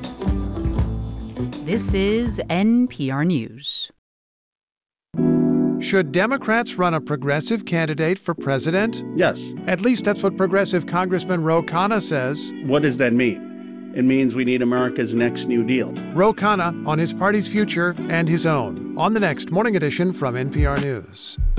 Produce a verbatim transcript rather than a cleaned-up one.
This is N P R News. Should Democrats run a progressive candidate for president? Yes. At least that's what progressive Congressman Ro Khanna says. What does that mean? It means we need America's next New Deal. Ro Khanna on his party's future and his own on the next Morning Edition from N P R News.